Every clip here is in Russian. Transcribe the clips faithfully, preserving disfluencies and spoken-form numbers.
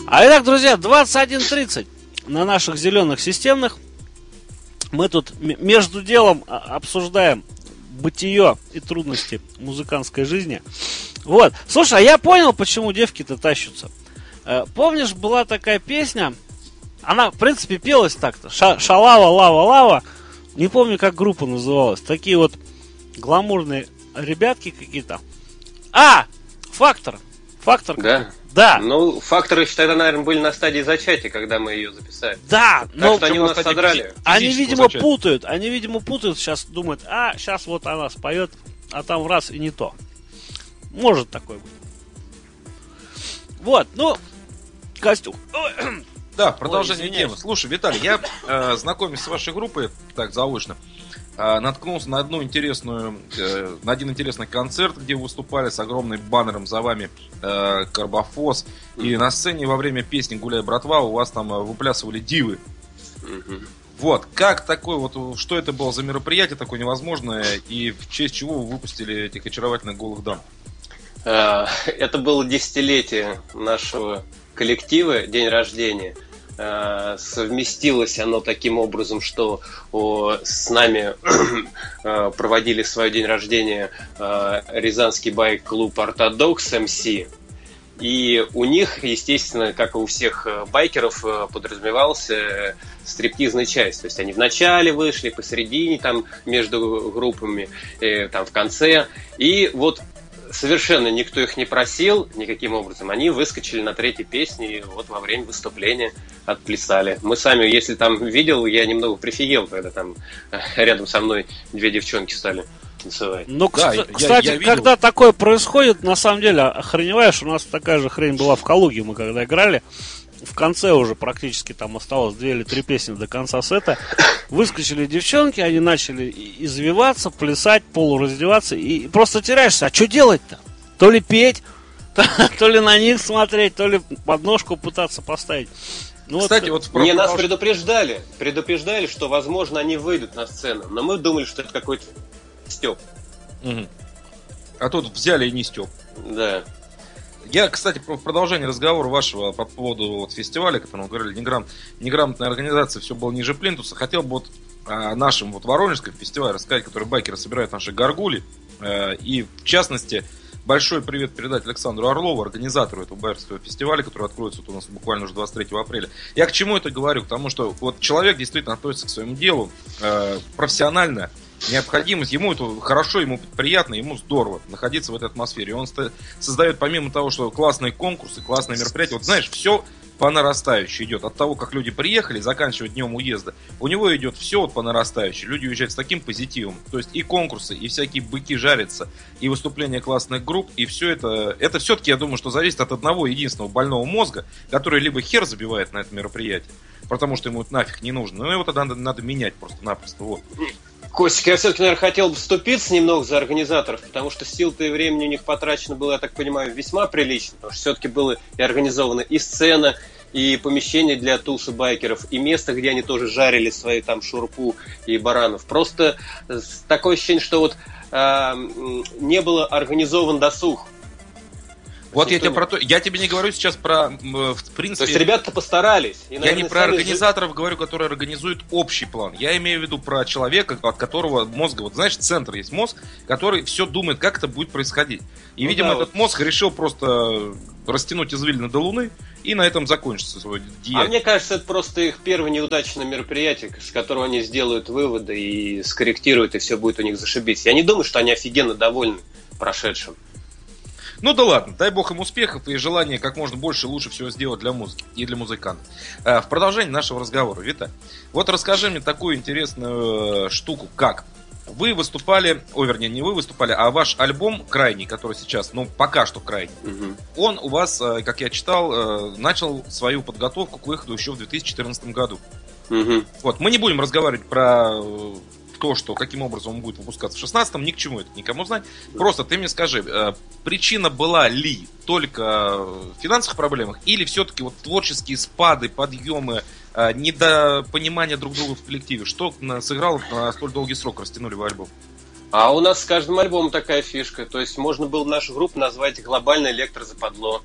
А итак, друзья, двадцать один тридцать на наших зеленых системных. Мы тут между делом обсуждаем бытие и трудности музыкантской жизни. Вот. Слушай, а я понял, почему девки-то тащатся. Помнишь, была такая песня, она, в принципе, пелась так-то. Шалава, лава, лава. Не помню, как группа называлась. Такие вот гламурные ребятки какие-то. А! Фактор. Фактор. Да? Да. Ну, факторы тогда, наверное, были на стадии зачатия, когда мы ее записали. Да, так но что они у нас содрали. Они, видимо, зачатия. путают. Они, видимо, путают. Сейчас думают, а, сейчас вот она споет, а там раз и не то. Может такое быть. Вот, ну, Костюк. Да, продолжение Ой, темы. Слушай, Виталий, я, э, знакомясь с вашей группой, так, заочно, э, наткнулся на одну интересную, э, на один интересный концерт, где вы выступали с огромным баннером за вами э, Карбофос. И на сцене во время песни «Гуляй, братва» у вас там э, выплясывали дивы. Вот, как такое, вот, что это было за мероприятие такое невозможное, и в честь чего вы выпустили этих очаровательных голых дам? Это было десятилетие нашего коллектива, день рождения. Совместилось оно таким образом, что о, с нами проводили свой день рождения рязанский байк-клуб «Ортодокс» эм си. И у них, естественно, как и у всех байкеров, подразумевался стриптизная часть. То есть они в начале вышли, посередине, там, между группами, там, в конце. И вот совершенно никто их не просил никаким образом. Они выскочили на третьей песне и вот во время выступления отплясали. Мы сами, если там видел, я немного прифигел, когда там рядом со мной две девчонки стали танцевать. Ну, да, кстати, я, я когда такое происходит, на самом деле, охреневаешь, у нас такая же хрень была в Калуге, мы когда играли. В конце уже практически там осталось две или три песни до конца сета. Выскочили девчонки, они начали извиваться, плясать, полураздеваться. И просто теряешься. А что делать-то? То ли петь, то, то ли на них смотреть, то ли подножку пытаться поставить. Ну, Кстати, вот, вот не нас предупреждали. Предупреждали, что, возможно, они выйдут на сцену. Но мы думали, что это какой-то стёб. Угу. А тут взяли и не стёб. Да. Я, кстати, в продолжении разговора вашего по поводу вот, фестиваля, который вы говорили, неграм... неграмотная организация, все было ниже плинтуса. Хотел бы вот о нашем вот Воронежском фестивале рассказать, который байкеры собирают наши горгули. Э, и, в частности, большой привет передать Александру Орлову, организатору этого байкерского фестиваля, который откроется вот у нас буквально уже двадцать третьего апреля. Я к чему это говорю? К тому, что вот человек действительно относится к своему делу э, профессионально. Необходимость, ему это хорошо, ему приятно, ему здорово находиться в этой атмосфере. И он создает, помимо того, что классные конкурсы, классные мероприятия, вот знаешь, все по нарастающей идет. От того, как люди приехали, заканчивая днем уезда, у него идет все вот по нарастающей. Люди уезжают с таким позитивом. То есть и конкурсы, и всякие быки жарятся, и выступления классных групп, и все это, это все-таки, я думаю, что зависит от одного единственного больного мозга, который либо хер забивает на это мероприятие, потому что ему это нафиг не нужно, но его тогда надо, надо менять просто-напросто. Вот. Костик, я все-таки, наверное, хотел бы вступиться немного за организаторов, потому что сил-то и времени у них потрачено было, я так понимаю, весьма прилично, потому что все-таки было и организована и сцена, и помещение для тусы байкеров, и место, где они тоже жарили свои там шурпу и баранов. Просто такое ощущение, что вот э, не было организован досуг. Вот я тебе про то, я тебе не говорю сейчас про, в принципе... То есть ребята постарались. И, наверное, я не про организаторов жив... говорю, которые организуют общий план. Я имею в виду про человека, от которого мозга, вот знаешь, центр есть мозг, который все думает, как это будет происходить. И, ну, видимо, да, этот вот... мозг решил просто растянуть извилины до Луны, и на этом закончится свое деяние. А мне кажется, это просто их первое неудачное мероприятие, с которого они сделают выводы и скорректируют, и все будет у них зашибись. Я не думаю, что они офигенно довольны прошедшим. Ну да ладно, дай бог им успехов и желания как можно больше и лучше всего сделать для музыки и для музыкантов. В продолжение нашего разговора, Вита, вот расскажи мне такую интересную штуку, как вы выступали, о, вернее, не вы выступали, а ваш альбом крайний, который сейчас, ну, пока что крайний, угу. Он у вас, как я читал, начал свою подготовку к выходу еще в две тысячи четырнадцатом году. Угу. Вот, мы не будем разговаривать про... то, что каким образом он будет выпускаться в шестнадцатом, ни к чему это никому знать. Просто ты мне скажи, э, причина была ли только в финансовых проблемах, или все-таки вот творческие спады, подъемы, э, недопонимание друг друга в коллективе? Что сыграло на столь долгий срок, растянули вы альбом? А у нас с каждым альбомом такая фишка. То есть можно было нашу группу назвать «Глобальное электрозападло».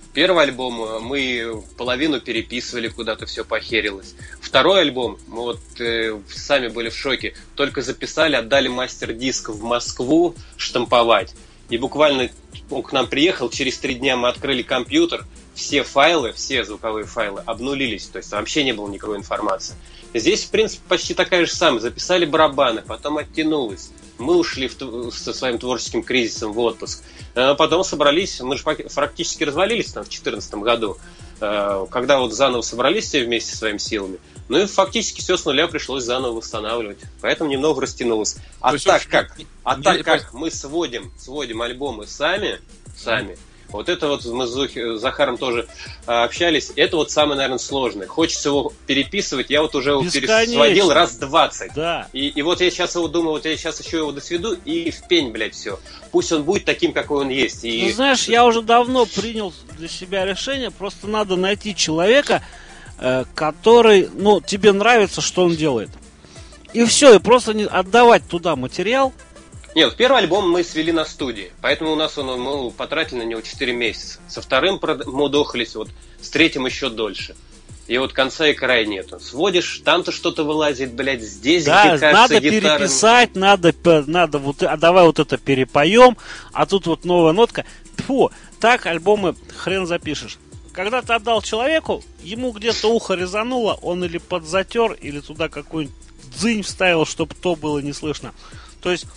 Первый альбом мы половину переписывали, куда-то все похерилось. Второй альбом, мы вот э, сами были в шоке, только записали, отдали мастер-диск в Москву штамповать. И буквально он к нам приехал, через три дня мы открыли компьютер, все файлы, все звуковые файлы обнулились, то есть вообще не было никакой информации. Здесь, в принципе, почти такая же самая. Записали барабаны, потом оттянулось. Мы ушли в, со своим творческим кризисом в отпуск. Потом собрались, мы же практически развалились там в две тысячи четырнадцатом году, когда вот заново собрались все вместе своими силами. Ну и фактически все с нуля пришлось заново восстанавливать. Поэтому немного растянулось. А так есть, как, не, а не, так не, как мы сводим, сводим альбомы сами, сами, вот это вот мы с Захаром тоже общались. Это вот самое, наверное, сложное. Хочется его переписывать. Я вот уже его пересводил раз двадцать. Да. И, и вот я сейчас его думаю, вот я сейчас еще его досведу и в пень, блядь, все. Пусть он будет таким, какой он есть. И... Ну, знаешь, я уже давно принял для себя решение. Просто надо найти человека, э, который, ну, тебе нравится, что он делает. И все, и просто не отдавать туда материал. Нет, первый альбом мы свели на студии, поэтому у нас он, мы потратили на него четыре месяца. Со вторым мы удохались, вот с третьим еще дольше. И вот конца и края нету. Сводишь, там-то что-то вылазит, блядь, здесь, да, где, кажется, надо гитара... переписать, надо, надо вот, а давай вот это перепоем, а тут вот новая нотка. Тьфу, так альбомы хрен запишешь. Когда ты отдал человеку, ему где-то ухо резануло, он или подзатер, или туда какую-нибудь дзынь вставил, чтобы то было не слышно. То есть...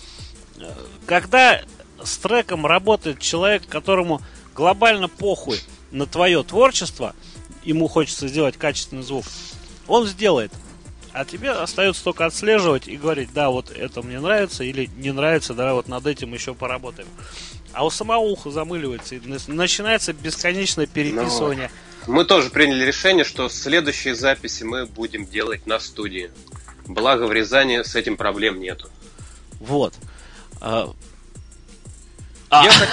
Когда с треком работает человек, которому глобально похуй на твое творчество, ему хочется сделать качественный звук, он сделает. А тебе остается только отслеживать и говорить, да, вот это мне нравится или не нравится, давай вот над этим еще поработаем. А у самого уха замыливается, и начинается бесконечное переписывание. Но мы тоже приняли решение, что следующие записи мы будем делать на студии. Благо в Рязани с этим проблем нету. Вот. А... Я хот...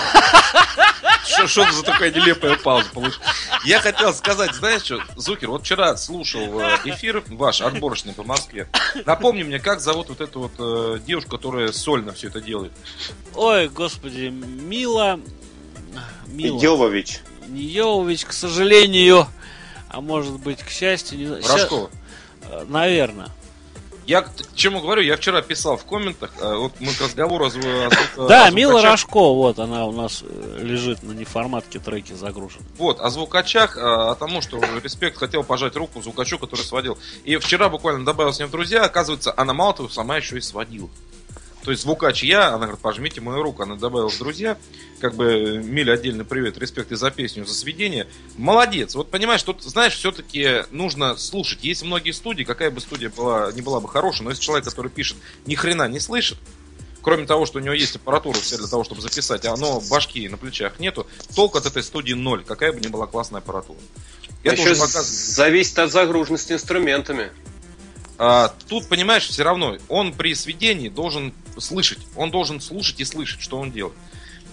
Что, что это за такая нелепая пауза получилась? Я хотел сказать, знаешь что, Зукер, вот вчера слушал эфир ваш, отборочный по Москве. Напомни мне, как зовут вот эту вот э, девушку, которая сольно все это делает? Ой, господи, Мила... Мила. Йовович. Не Йовович, к сожалению, а может быть, к счастью. Не... Рожкова. Ща... Наверное. Я к чему говорю, я вчера писал в комментах, вот мы к разговору о, о, да, о Мила Рожкова, вот она у нас лежит на неформатке, треки загружены. Вот, о звукачах, о том, что респект, хотел пожать руку звукачу, который сводил. И вчера буквально добавил с ним в друзья, оказывается, она мало того сама еще и сводила. То есть звукач я, она говорит, пожмите мою руку, она добавила в друзья, как бы Миле отдельный привет, респект и за песню, за сведение. Молодец, вот понимаешь, тут, знаешь, все-таки нужно слушать. Есть многие студии, какая бы студия была, не была бы хорошая, но если человек, который пишет, ни хрена не слышит, кроме того, что у него есть аппаратура вся для того, чтобы записать, а оно башки на плечах нету, толк от этой студии ноль, какая бы ни была классная аппаратура. Это еще показывает... зависит от загруженности инструментами. А, тут, понимаешь, все равно, он при сведении должен слышать, он должен слушать и слышать, что он делает.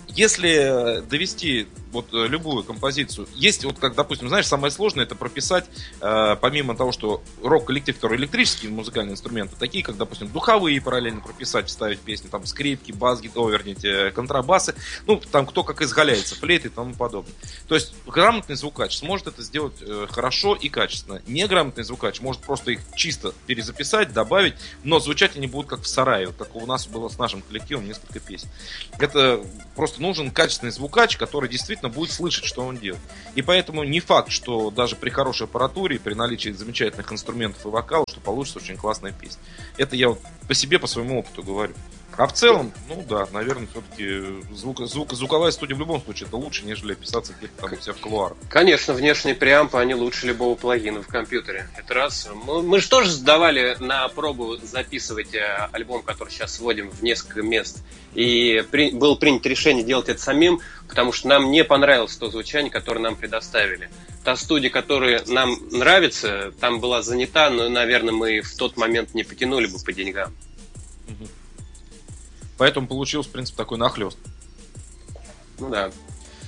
Если довести вот любую композицию, есть вот как, допустим, знаешь, самое сложное это прописать, э, помимо того, что рок-коллектив, который электрические музыкальные инструменты, такие как, допустим, духовые параллельно прописать, вставить песни, там скрипки, бас, гитары, вернее, контрабасы, ну, там кто как изгаляется, флейты и тому подобное. То есть грамотный звукач сможет это сделать э, хорошо и качественно. Неграмотный звукач может просто их чисто перезаписать, добавить, но звучать они будут как в сарае, как у нас было с нашим коллективом несколько песен. Это просто нужен качественный звукач, который действительно будет слышать, что он делает. И поэтому не факт, что даже при хорошей аппаратуре, при наличии замечательных инструментов и вокала, что получится очень классная песня. Это я вот по себе, по своему опыту говорю. А в целом, ну да, наверное, все-таки звук, звук, звуковая студия в любом случае это лучше, нежели писаться где-то там у себя в кулуарах. Конечно, внешние преампы, они лучше любого плагина в компьютере. Это раз. Мы, мы же тоже сдавали на пробу записывать альбом, который сейчас сводим в несколько мест. И при, было принято решение делать это самим, потому что нам не понравилось то звучание, которое нам предоставили. Та студия, которая нам нравится, там была занята, но, наверное, мы в тот момент не потянули бы по деньгам. Угу. Поэтому получился, в принципе, такой нахлёст. Ну да.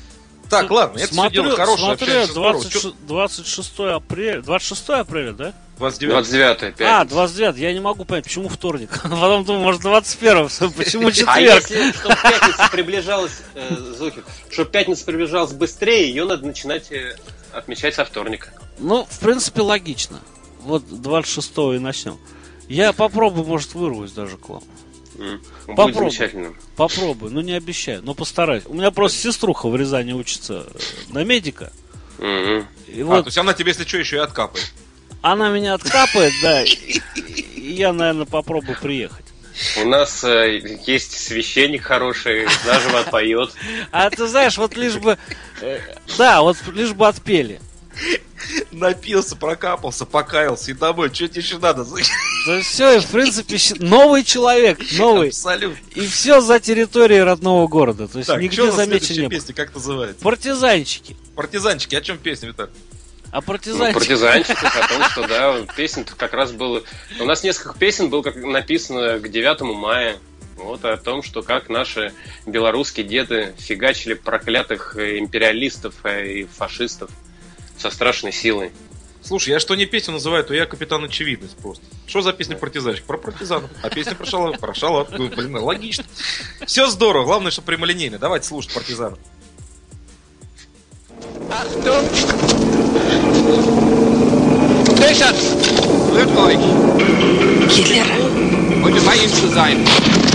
Так, ладно, это все дело хорошее, смотрю, общаемся здорово. двадцать шестое апреля, двадцать шестое апреля, да? двадцать девятое. двадцать девятое, А, двадцать девятое, я не могу понять, почему вторник. Потом думаю, может, двадцать первое, почему А четверг? если, чтобы пятница приближалась, э, Зухин, чтобы пятница приближалась быстрее, ее надо начинать э, отмечать со вторника. Ну, в принципе, логично. Вот двадцать шестого и начнем. Я попробую, может, вырвусь даже к вам. М, Будет Попробуй. замечательно. Попробую, ну не обещаю, но постараюсь. У меня просто сеструха в Рязани учится на медика. Мгм. И А, вот то есть она тебе, если что, еще и откапает. она меня откапает, да, и и я, наверное, попробую приехать. У нас э, есть священник хороший, заживо отпоет. А ты знаешь, вот лишь бы... э, да, вот лишь бы отпели. Напился, прокапался, покаялся и домой. Что тебе еще надо? Да все, и в принципе, щ- новый человек, новый. Абсолютно. И все за территорией родного города. То есть Так, нигде что у нас замечен следующая не было. песня, как называется? Партизанчики. Партизанчики, о чем песня, Виталий? А Ну, партизанчики... партизанчиков, о том, что, да, песен как раз было... У нас несколько песен было как написано к девятому мая. Вот о том, что как наши белорусские деды фигачили проклятых э, империалистов э, и фашистов со страшной силой. Слушай, я что не песню называю, то я капитан очевидность просто. Что за песня партизанчик? Про партизанов. А песня про шалат. Про шалат. Ну, блин, логично. Все здорово, главное, что прямолинейно. Давайте слушать партизанов. Achtung! Sichert! Hierher. Heute bei Ihnen zu sein.